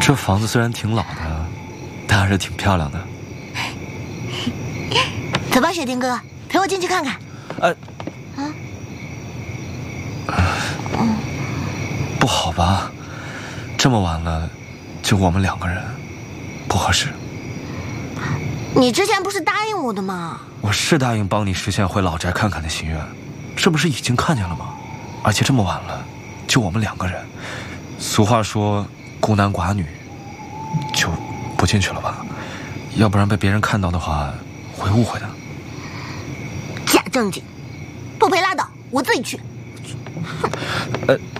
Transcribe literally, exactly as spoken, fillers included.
这房子虽然挺老的，但还是挺漂亮的。 走吧，雪丁哥，陪我进去看看。 哎， 啊，嗯， 不好吧？这么晚了，就我们两个人，不合适。 你之前不是答应我的吗？ 我是答应帮你实现回老宅看看的心愿，这不是已经看见了吗？而且这么晚了，就我们两个人，俗话说孤男寡女，就不进去了吧？要不然被别人看到的话，会误会的。 假正经，不陪拉倒，我自己去。 呃。